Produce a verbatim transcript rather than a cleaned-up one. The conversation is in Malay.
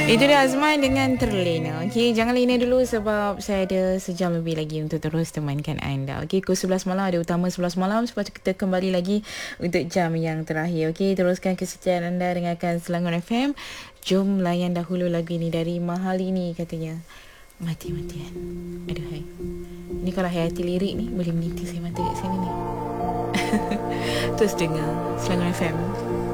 Itu dia Azman dengan Terlena. Okey, jangan lena dulu sebab saya ada sejam lebih lagi untuk terus temankan anda. Okey, pukul sebelas malam ada utama sebelas malam. Lepas tu kita kembali lagi untuk jam yang terakhir. Okey, teruskan kesetiaan anda dengarkan Selangor F M. Jom layan dahulu lagu ini dari Mahalini katanya. Mati-matian. Aduhai. Ni kalau hayati lirik ni boleh menitis saya mata kat sini ni. Terus dengar Selangor F M.